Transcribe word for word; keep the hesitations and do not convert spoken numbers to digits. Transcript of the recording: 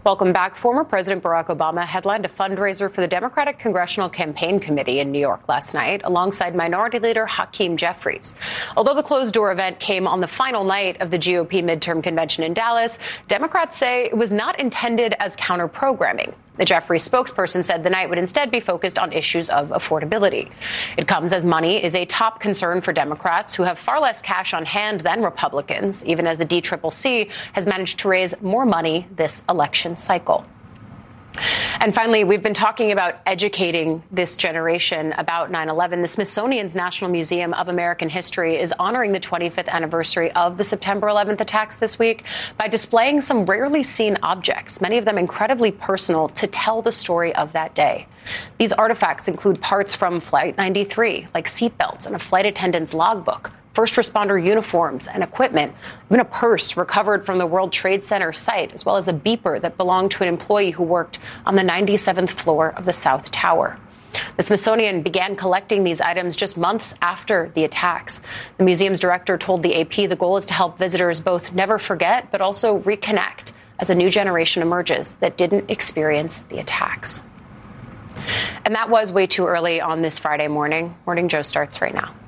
Welcome back. Former President Barack Obama headlined a fundraiser for the Democratic Congressional Campaign Committee in New York last night, alongside Minority Leader Hakeem Jeffries. Although the closed-door event came on the final night of the G O P midterm convention in Dallas, Democrats say it was not intended as counter-programming. The Jeffries spokesperson said the night would instead be focused on issues of affordability. It comes as money is a top concern for Democrats, who have far less cash on hand than Republicans, even as the D C C C has managed to raise more money this election cycle. And finally, we've been talking about educating this generation about nine eleven. The Smithsonian's National Museum of American History is honoring the twenty-fifth anniversary of the September eleventh attacks this week by displaying some rarely seen objects, many of them incredibly personal, to tell the story of that day. These artifacts include parts from Flight ninety-three, like seatbelts and a flight attendant's logbook, first responder uniforms and equipment, even a purse recovered from the World Trade Center site, as well as a beeper that belonged to an employee who worked on the ninety-seventh floor of the South Tower. The Smithsonian began collecting these items just months after the attacks. The museum's director told the A P the goal is to help visitors both never forget, but also reconnect as a new generation emerges that didn't experience the attacks. And that was way too early on this Friday morning. Morning Joe starts right now.